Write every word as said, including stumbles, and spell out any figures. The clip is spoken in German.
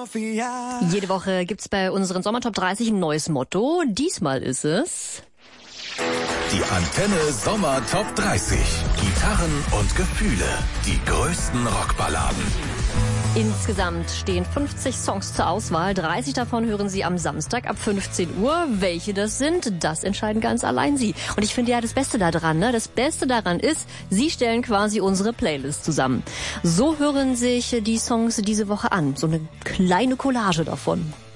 Sophia. Jede Woche gibt's bei unseren Sommertop dreißig ein neues Motto. Diesmal ist es... Die Antenne Sommer Top dreißig. Gitarren und Gefühle. Die größten Rockballaden. Insgesamt stehen fünfzig Songs zur Auswahl. dreißig davon hören Sie am Samstag ab fünfzehn Uhr. Welche das sind, das entscheiden ganz allein Sie. Und ich finde ja das Beste daran, ne? Das Beste daran ist, Sie stellen quasi unsere Playlist zusammen. So hören sich die Songs diese Woche an. So eine kleine Collage davon.